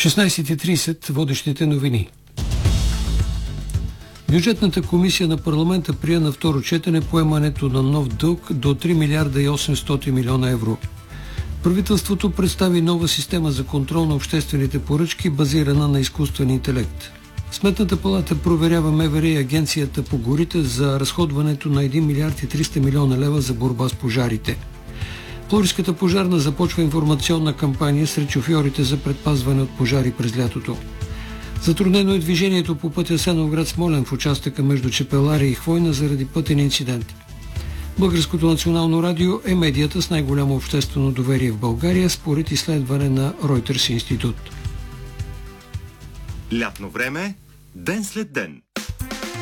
16:30 водещите новини. Бюджетната комисия на парламента прие на второ четене поемането на нов дълг до 3 милиарда и 800 милиона евро. Правителството представи нова система за контрол на обществените поръчки, базирана на изкуствен интелект. Сметната палата проверява МВР и Агенцията по горите за разходването на 1 милиард и 300 милиона лева за борба с пожарите. Пловдивската пожарна започва информационна кампания сред шофьорите за предпазване от пожари през лятото. Затруднено е движението по пътя Асеновград-Смолян в участъка между Чепеларе и Хвойна заради пътен инцидент. Българското национално радио е медията с най-голямо обществено доверие в България, според изследване на Reuters институт. Лятно време, ден след ден.